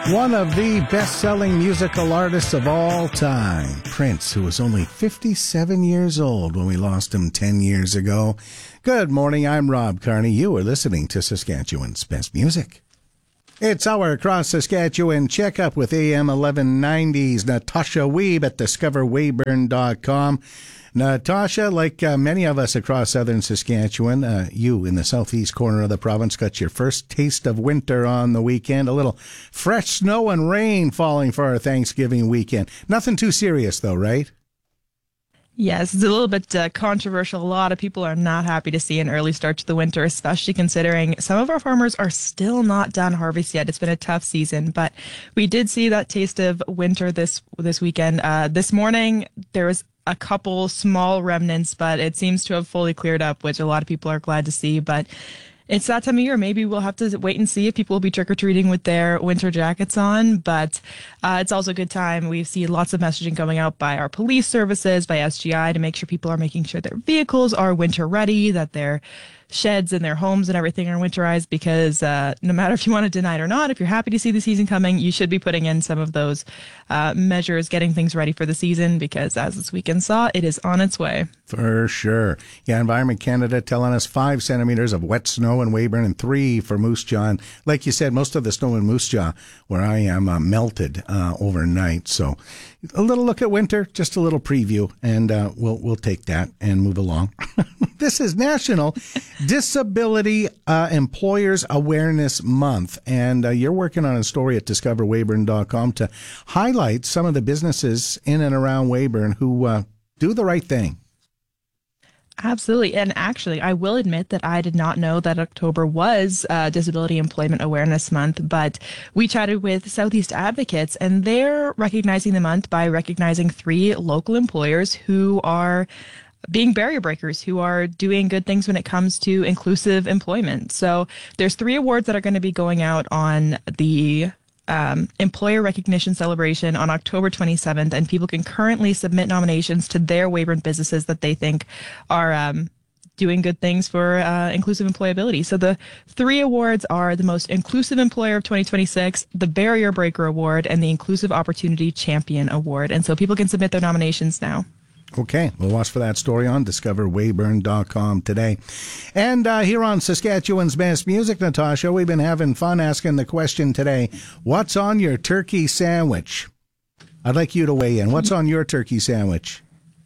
One of the best-selling musical artists of all time, Prince, who was only 57 years old when we lost him 10 years ago. Good morning, I'm Rob Carney. You are listening to Saskatchewan's Best Music. It's our Across Saskatchewan checkup with AM 1190's Natasha Weeb at discoverweyburn.com. Natasha, like many of us across southern Saskatchewan, you in the southeast corner of the province got your first taste of winter on the weekend. A little fresh snow and rain falling for our Thanksgiving weekend. Nothing too serious, though, right? Yes, it's a little bit controversial. A lot of people are not happy to see an early start to the winter, especially considering some of our farmers are still not done harvest yet. It's been a tough season, but we did see that taste of winter this weekend. This morning, there was a couple small remnants, but it seems to have fully cleared up, which a lot of people are glad to see. But it's that time of year. Maybe we'll have to wait and see if people will be trick-or-treating with their winter jackets on. But it's also a good time. We've seen lots of messaging going out by our police services, by SGI, to make sure people are making sure their vehicles are winter ready, that their sheds and their homes and everything are winterized, because no matter if you want to deny it or not, if you're happy to see the season coming, you should be putting in some of those measures, getting things ready for the season, because as this weekend saw, it is on its way. For sure. Yeah, Environment Canada telling us 5 centimeters of wet snow in Weyburn and 3 for Moose Jaw. And like you said, most of the snow in Moose Jaw, where I am, melted overnight. So a little look at winter, just a little preview, and we'll take that and move along. This is National Disability Employers Awareness Month, and you're working on a story at discoverweyburn.com to highlight some of the businesses in and around Weyburn who do the right thing. Absolutely. And actually, I will admit that I did not know that October was Disability Employment Awareness Month, but we chatted with Southeast Advocates, and they're recognizing the month by recognizing 3 local employers who are being barrier breakers, who are doing good things when it comes to inclusive employment. So there's 3 awards that are going to be going out on the Employer Recognition Celebration on October 27th, and people can currently submit nominations to their Weyburn businesses that they think are doing good things for inclusive employability. So the 3 awards are the Most Inclusive Employer of 2026, the Barrier Breaker Award, and the Inclusive Opportunity Champion Award. And so people can submit their nominations now. Okay, we'll watch for that story on discoverweyburn.com today. And here on Saskatchewan's Best Music, Natasha, we've been having fun asking the question today, what's on your turkey sandwich? I'd like you to weigh in. What's on your turkey sandwich?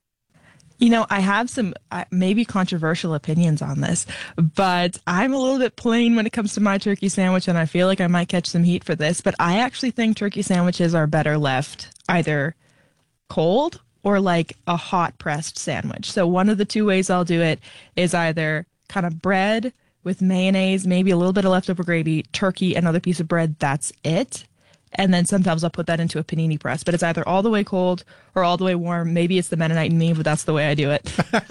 You know, I have some maybe controversial opinions on this, but I'm a little bit plain when it comes to my turkey sandwich, and I feel like I might catch some heat for this, but I actually think turkey sandwiches are better left either cold or like a hot pressed sandwich. So one of the 2 ways I'll do it is either kind of bread with mayonnaise, maybe a little bit of leftover gravy, turkey, another piece of bread, that's it. And then sometimes I'll put that into a panini press, but it's either all the way cold or all the way warm. Maybe it's the Mennonite in me, but that's the way I do it.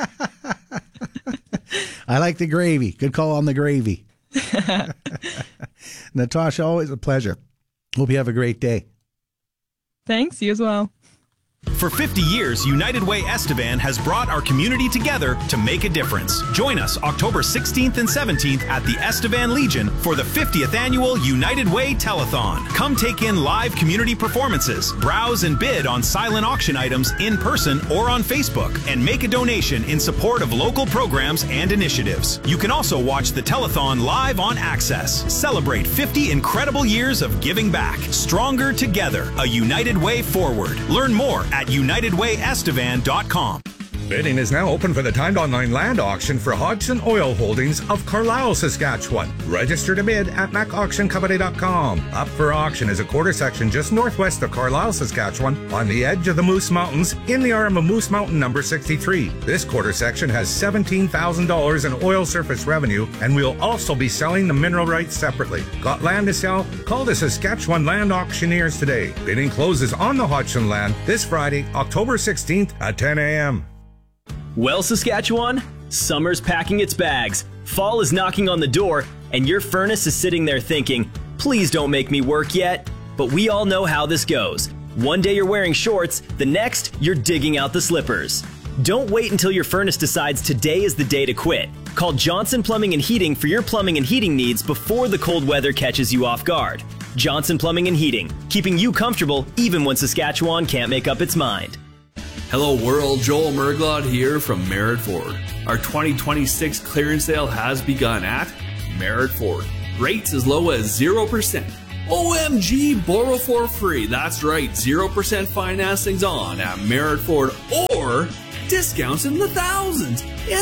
I like the gravy. Good call on the gravy. Natasha, always a pleasure. Hope you have a great day. Thanks, you as well. For 50 years, United Way Estevan has brought our community together to make a difference. Join us October 16th and 17th at the Estevan Legion for the 50th annual United Way Telethon. Come take in live community performances, browse and bid on silent auction items in person or on Facebook, and make a donation in support of local programs and initiatives. You can also watch the telethon live on Access. Celebrate 50 incredible years of giving back. Stronger together, a United Way forward. Learn more at UnitedWayEstevan.com. Bidding is now open for the timed online land auction for Hodgson Oil Holdings of Carlisle, Saskatchewan. Register to bid at macauctioncompany.com. Up for auction is a quarter section just northwest of Carlisle, Saskatchewan, on the edge of the Moose Mountains, in the arm of Moose Mountain number 63. This quarter section has $17,000 in oil surface revenue, and we'll also be selling the mineral rights separately. Got land to sell? Call the Saskatchewan Land Auctioneers today. Bidding closes on the Hodgson land this Friday, October 16th at 10 a.m. Well, Saskatchewan, summer's packing its bags, fall is knocking on the door, and your furnace is sitting there thinking, please don't make me work yet. But we all know how this goes. One day you're wearing shorts, the next you're digging out the slippers. Don't wait until your furnace decides today is the day to quit. Call Johnson Plumbing and Heating for your plumbing and heating needs before the cold weather catches you off guard. Johnson Plumbing and Heating, keeping you comfortable even when Saskatchewan can't make up its mind. Hello world, Joel Merglot here from Merritt Ford. Our 2026 clearance sale has begun at Merritt Ford. Rates as low as 0%. OMG, borrow for free. That's right, 0% financing's on at Merritt Ford, or discounts in the thousands.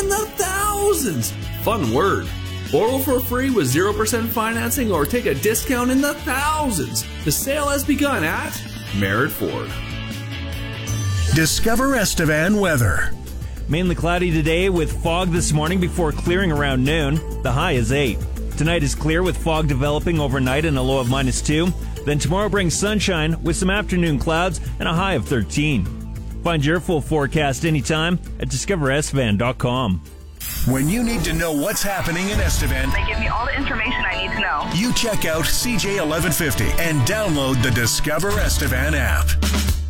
Fun word. Borrow for free with 0% financing or take a discount in the thousands. The sale has begun at Merritt Ford. Discover Estevan weather. Mainly cloudy today with fog this morning before clearing around noon. The high is 8. Tonight is clear with fog developing overnight and a low of -2. Then tomorrow brings sunshine with some afternoon clouds and a high of 13. Find your full forecast anytime at discoverestevan.com. When you need to know what's happening in Estevan, they give me all the information I need to know. You check out CJ1150 and download the Discover Estevan app.